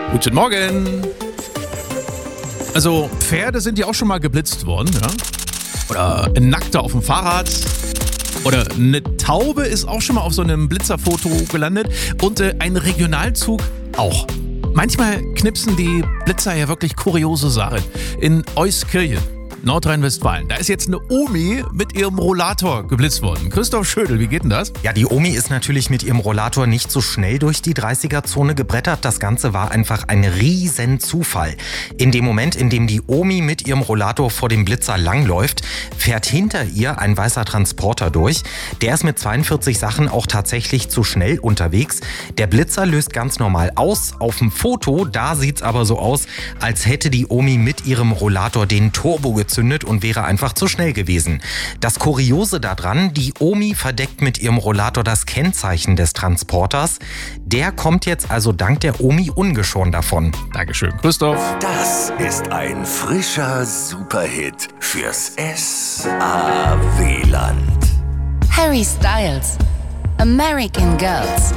Guten Morgen. Also Pferde sind ja auch schon mal geblitzt worden, ja? Oder ein Nackter auf dem Fahrrad. Oder eine Taube ist auch schon mal auf so einem Blitzerfoto gelandet. Und ein Regionalzug auch. Manchmal knipsen die Blitzer ja wirklich kuriose Sachen. In Euskirchen, Nordrhein-Westfalen. Da ist jetzt eine Omi mit ihrem Rollator geblitzt worden. Christoph Schödel, wie geht denn das? Ja, die Omi ist natürlich mit ihrem Rollator nicht so schnell durch die 30er-Zone gebrettert. Das Ganze war einfach ein riesen Zufall. In dem Moment, in dem die Omi mit ihrem Rollator vor dem Blitzer langläuft, fährt hinter ihr ein weißer Transporter durch. Der ist mit 42 Sachen auch tatsächlich zu schnell unterwegs. Der Blitzer löst ganz normal aus. Auf dem Foto, da sieht's aber so aus, als hätte die Omi mit ihrem Rollator den Turbo gezündet und wäre einfach zu schnell gewesen. Das Kuriose daran, die Omi verdeckt mit ihrem Rollator das Kennzeichen des Transporters. Der kommt jetzt also dank der Omi ungeschoren davon. Dankeschön, Christoph. Das ist ein frischer Superhit fürs SAW-Land. Harry Styles, American Girls.